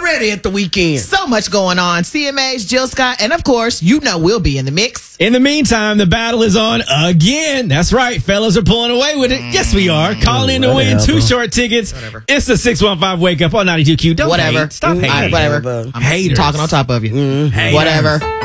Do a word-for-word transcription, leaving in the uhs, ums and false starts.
already at the weekend. So much going on. C M A's Jill Scott, and of course, you know we'll be in the mix. In the meantime, the battle is on again. That's right. Fellas are pulling away with it. Yes, we are. Call in to win two short tickets. Whatever. It's the six one five Wake Up on ninety-two Q. Don't Whatever. hate. Stop hating. I, whatever. I'm Haters. talking on top of you. Mm-hmm. Whatever.